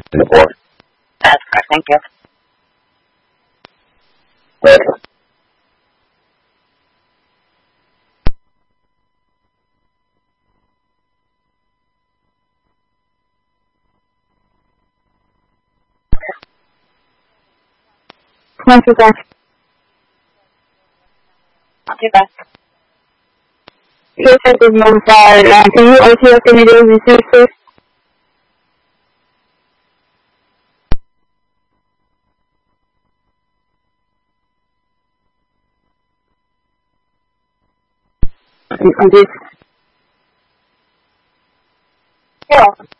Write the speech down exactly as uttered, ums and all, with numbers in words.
Four. That's correct. Thank you. Later. Not too bad. Not too bad. You said this month, uh, can you also accommodate resources? On this? You're welcome.